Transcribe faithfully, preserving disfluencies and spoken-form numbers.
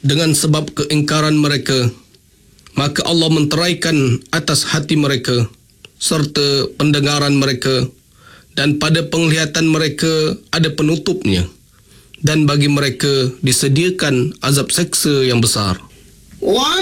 dengan sebab keingkaran mereka, maka Allah menteraikan atas hati mereka serta pendengaran mereka, dan pada penglihatan mereka ada penutupnya, dan bagi mereka disediakan azab seksa yang besar.